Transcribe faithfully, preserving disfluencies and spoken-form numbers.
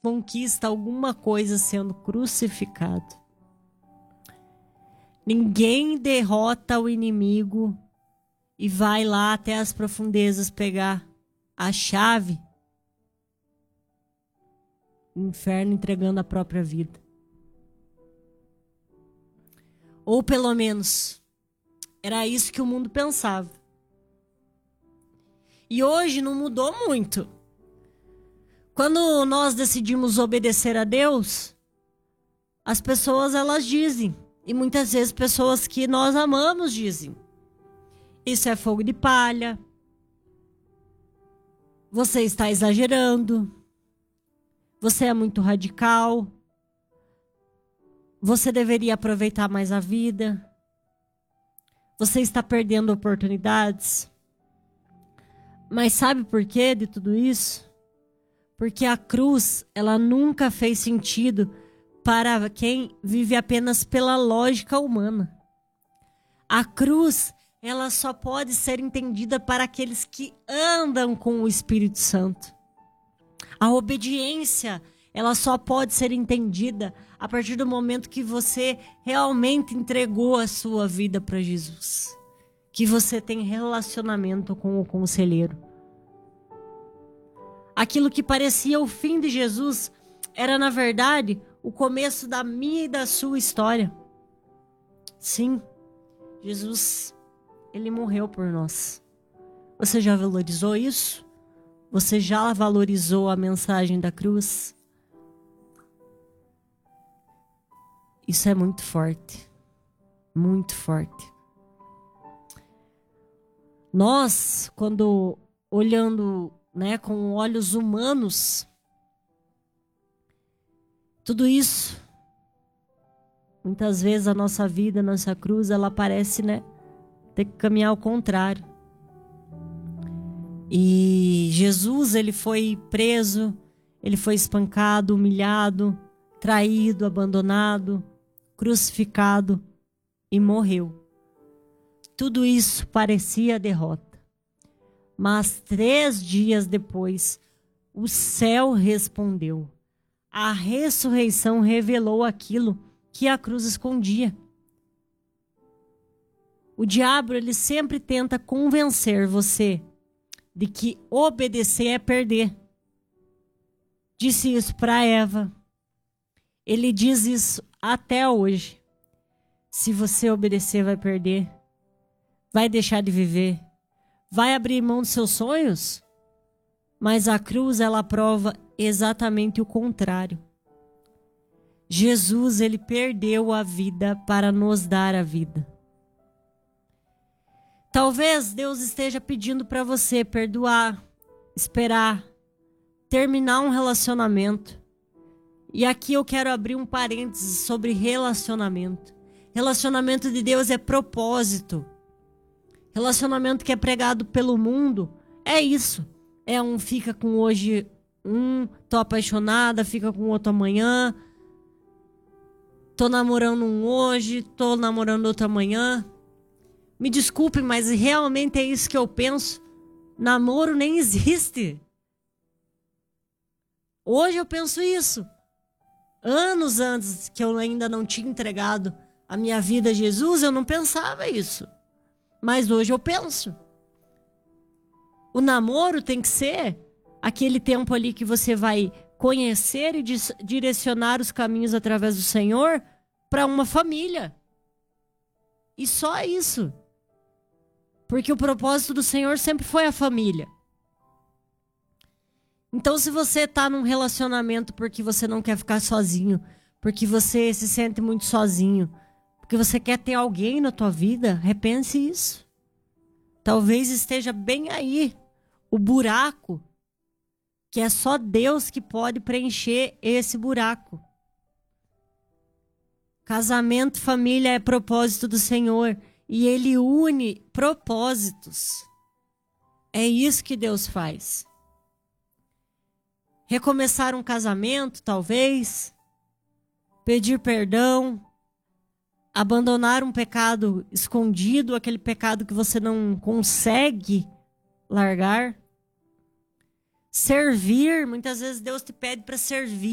conquista alguma coisa sendo crucificado. Ninguém derrota o inimigo e vai lá até as profundezas pegar a chave do inferno entregando a própria vida. Ou pelo menos era isso que o mundo pensava. E hoje não mudou muito. Quando nós decidimos obedecer a Deus, as pessoas elas dizem, e muitas vezes pessoas que nós amamos dizem: isso é fogo de palha, você está exagerando, você é muito radical, você deveria aproveitar mais a vida, você está perdendo oportunidades. Mas sabe por quê de tudo isso? Porque a cruz, ela nunca fez sentido para quem vive apenas pela lógica humana. A cruz, ela só pode ser entendida para aqueles que andam com o Espírito Santo. A obediência, ela só pode ser entendida a partir do momento que você realmente entregou a sua vida para Jesus. Que você tem relacionamento com o conselheiro. Aquilo que parecia o fim de Jesus era, na verdade, o começo da minha e da sua história. Sim, Jesus, ele morreu por nós. Você já valorizou isso? Você já valorizou a mensagem da cruz? Isso é muito forte. Muito forte. Nós, quando olhando, né, com olhos humanos, tudo isso, muitas vezes a nossa vida, a nossa cruz, ela parece, né, ter que caminhar ao contrário. E Jesus, ele foi preso, ele foi espancado, humilhado, traído, abandonado, crucificado e morreu. Tudo isso parecia derrota. Mas três dias depois, o céu respondeu. A ressurreição revelou aquilo que a cruz escondia. O diabo, ele sempre tenta convencer você de que obedecer é perder. Disse isso para Eva. Ele diz isso até hoje. Se você obedecer, vai perder. Vai deixar de viver. Vai abrir mão dos seus sonhos? Mas a cruz, ela prova exatamente o contrário. Jesus, ele perdeu a vida para nos dar a vida. Talvez Deus esteja pedindo para você perdoar, esperar, terminar um relacionamento. E aqui eu quero abrir um parênteses sobre relacionamento. Relacionamento de Deus é propósito. Relacionamento que é pregado pelo mundo é isso. É um fica com hoje um, tô apaixonada, fica com outro amanhã. Tô namorando um hoje, tô namorando outro amanhã. Me desculpe, mas realmente é isso que eu penso. Namoro nem existe. Hoje eu penso isso. Anos antes que eu ainda não tinha entregado a minha vida a Jesus, eu não pensava isso. Mas hoje eu penso. O namoro tem que ser aquele tempo ali que você vai conhecer e direcionar os caminhos através do Senhor para uma família. E só isso. Porque o propósito do Senhor sempre foi a família. Então, se você está num relacionamento porque você não quer ficar sozinho, porque você se sente muito sozinho, porque você quer ter alguém na tua vida, repense isso. Talvez esteja bem aí o buraco, que é só Deus que pode preencher esse buraco. Casamento, família é propósito do Senhor. E Ele une propósitos. É isso que Deus faz. Recomeçar um casamento, talvez. Pedir perdão. Abandonar um pecado escondido, aquele pecado que você não consegue largar. Servir, muitas vezes Deus te pede para servir.